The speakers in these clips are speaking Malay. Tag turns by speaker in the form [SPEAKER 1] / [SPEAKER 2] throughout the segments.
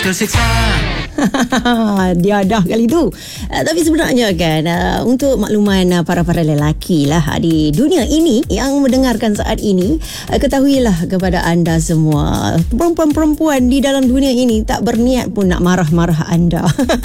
[SPEAKER 1] tersiksa.
[SPEAKER 2] Dia dah kali tu. Tapi sebenarnya kan, untuk makluman para lelaki lah di dunia ini yang mendengarkan saat ini, ketahuilah kepada anda semua, perempuan-perempuan di dalam dunia ini tak berniat pun nak marah-marah anda.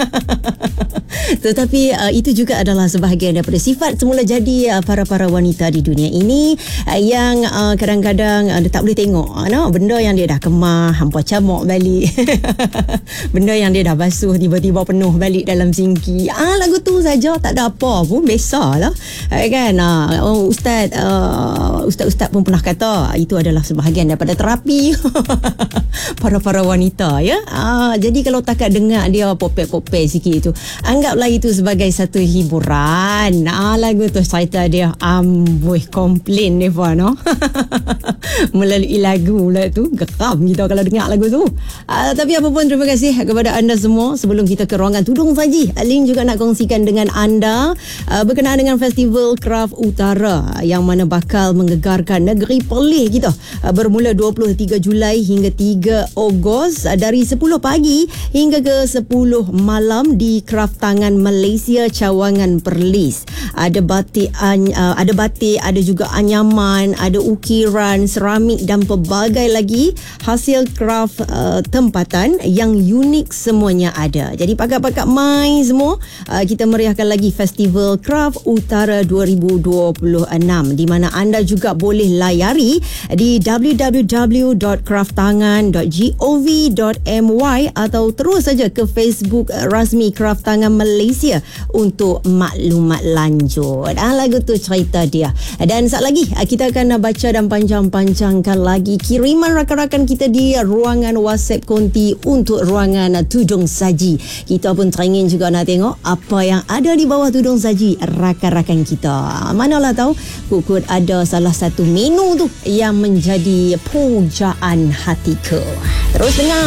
[SPEAKER 2] Tetapi itu juga adalah sebahagian daripada sifat semula jadi para wanita di dunia ini, yang kadang-kadang dia tak boleh tengok benda yang dia dah kemah hampa camuk balik. Benda yang dia dah basuh tiba-tiba penuh balik dalam sinki. Lagu tu saja tak ada apa pun, biasalah kan. Ustaz pun pernah kata itu adalah sebahagian daripada terapi para wanita ya. Jadi kalau takat dengar dia popek-popek sikit tu, anggaplah itu sebagai satu hiburan. Lagu tu cerita dia amboi komplain depa melalui lagu lah tu, geram kita kalau dengar lagu tu. Tapi apa pun, terima kasih kepada anda semua. Sebelum kita ke ruangan tudung saji, Lin juga nak kongsikan dengan anda berkenaan dengan Festival Kraft Utara yang mana bakal menggegarkan negeri Perlis kita bermula 23 Julai hingga 3 Ogos dari 10 pagi hingga ke 10 malam di Kraft Tangan Malaysia, Cawangan Perlis. Ada batik, ada juga anyaman, ada ukiran, seramik dan pelbagai lagi hasil kraft tempatan yang unik semuanya ada. Jadi pakat-pakat mai semua, kita meriahkan lagi Festival Kraft Utara 2026, di mana anda juga boleh layari di www.krafttangan.gov.my atau terus saja ke Facebook rasmi Kraft Tangan Malaysia untuk maklumat lanjut. Lagu tu cerita dia. Dan saat lagi kita akan baca dan panjang-panjangkan lagi kiriman rakan-rakan kita di ruangan WhatsApp konti untuk ruangan tudung saji. Kita pun teringin juga nak tengok apa yang ada di bawah tudung saji rakan-rakan kita. Manalah tahu kukut ada salah satu menu tu yang menjadi pujaan hatiku. Terus dengar.